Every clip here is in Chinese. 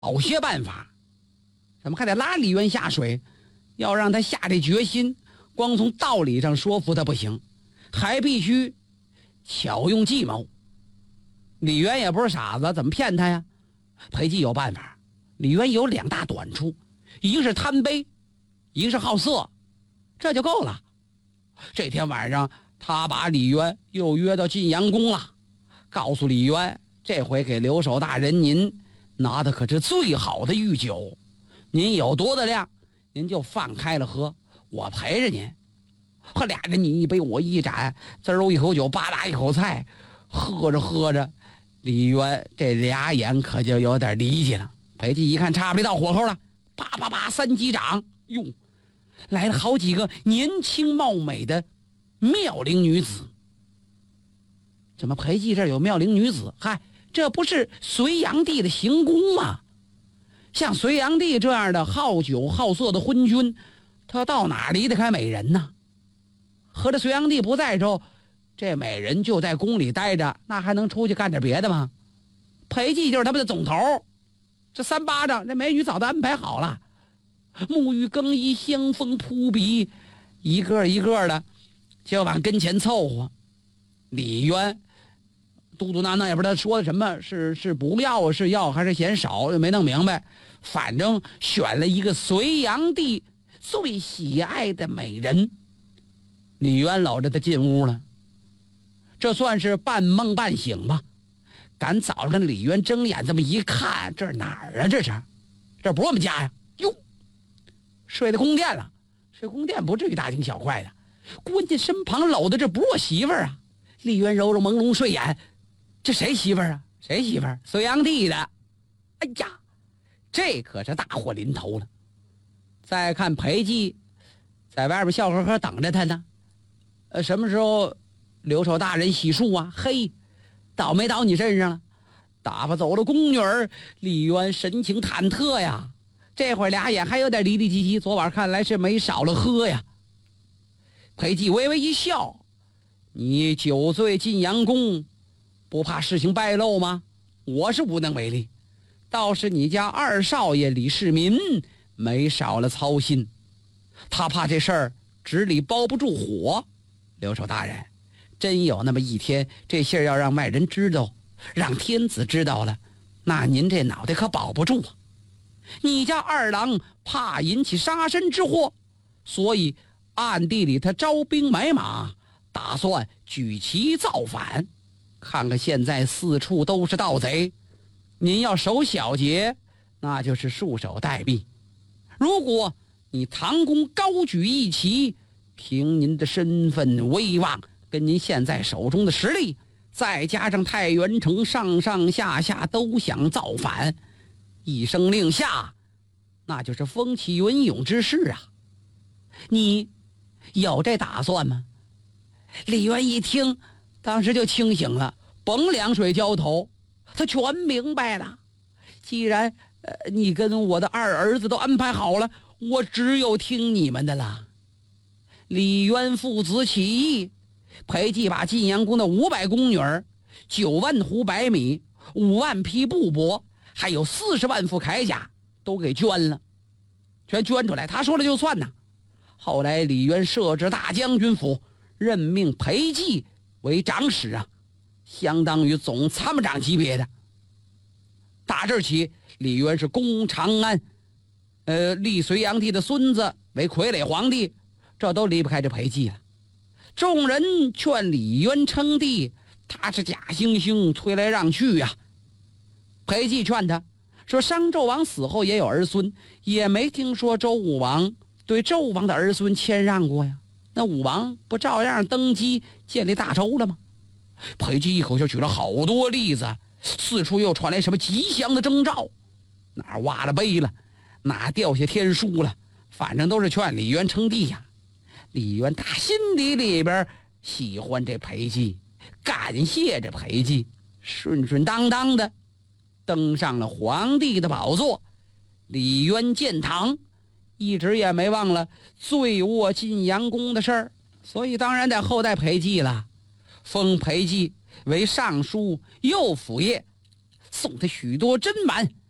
些办法，怎么还得拉李渊下水？要让他下这决心，光从道理上说服他不行，还必须巧用计谋。李渊也不是傻子，怎么骗他呀？裴寂有办法。李渊有2大短处，一个是贪杯，一个是好色，这就够了。这天晚上，他把李渊又约到晋阳宫了，告诉李渊，这回给留守大人您拿的可是最好的御酒，您有多大量，您就放开了喝，我陪着您。和俩人你一杯我一盏，滋儿一口酒，吧嗒一口菜，喝着喝着，李渊这俩眼可就有点离奇了。裴寂一看差不离到火候了，啪啪啪3击掌，哟，来了好几个年轻貌美的妙龄女子。怎么裴寂这儿有妙龄女子？嗨，这不是隋炀帝的行宫吗？像隋炀帝这样的好酒好色的昏君，他到哪离得开美人呢？合着隋炀帝不在时候，这美人就在宫里待着，那还能出去干点别的吗？裴寂就是他们的总头，这3巴掌这美女早都安排好了，沐浴更衣，香风扑鼻，一个一个的就往跟前凑合。李渊嘟嘟囔囔也不知道说的什么，是不要是要还是嫌少，也没弄明白。反正选了一个隋炀帝最喜爱的美人。李渊搂着他进屋了，这算是半梦半醒吧。赶早上李渊睁眼这么一看，这是哪儿啊？这不是我们家呀！哟，睡在宫殿了。睡宫殿不至于大惊小怪的，关键身旁搂的这不是我媳妇儿啊！李渊揉揉朦胧睡眼，这谁媳妇儿啊？谁媳妇儿？隋炀帝的。哎呀，这可是大祸临头了。再看裴寂在外边笑呵呵等着他呢。什么时候留守大人洗漱啊？嘿，倒没倒你身上了。打发走了宫女儿，李渊神情忐忑呀。这会儿俩眼还有点离离唧唧，昨晚看来是没少了喝呀。裴寂微微一笑，你酒醉进阳宫，不怕事情败露吗？我是无能为力，倒是你家二少爷李世民没少了操心，他怕这事儿纸里包不住火。留守大人，真有那么一天，这信儿要让外人知道，让天子知道了，那您这脑袋可保不住啊！你家二郎怕引起杀身之祸，所以暗地里他招兵买马，打算举旗造反。看看现在四处都是盗贼，您要守小节，那就是束手待毙。如果你唐宫高举一旗，凭您的身份威望跟您现在手中的实力，再加上太原城上上下下都想造反，一声令下，那就是风起云涌之势啊！你有这打算吗？李渊一听，当时就清醒了，甭凉水浇头，他全明白了。既然你跟我的二儿子都安排好了，我只有听你们的了。李渊父子起义，裴寂把晋阳宫的500宫女儿、9万斛白米、5万匹布帛，还有40万副铠甲都给捐了，全捐出来，他说了就算呐。后来李渊设置大将军府，任命裴寂为长史啊，相当于总参谋长级别的。打这儿起，李渊是攻长安，立隋炀帝的孙子为傀儡皇帝，这都离不开这裴寂了。众人劝李渊称帝，他是假惺惺推来让去呀。裴寂劝他说，商纣王死后也有儿孙，也没听说周武王对纣王的儿孙谦让过呀。那武王不照样登基建立大周了吗？裴寂一口气举了好多例子，四处又传来什么吉祥的征兆，哪挖了碑了，哪掉下天书了，反正都是劝李渊称帝呀。李渊打心底里边喜欢这裴寂，感谢这裴寂，顺顺当当的登上了皇帝的宝座。李渊建唐，一直也没忘了醉卧晋阳宫的事儿，所以当然得后代裴寂了，封裴寂为尚书右辅业，送他许多珍玩。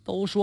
都说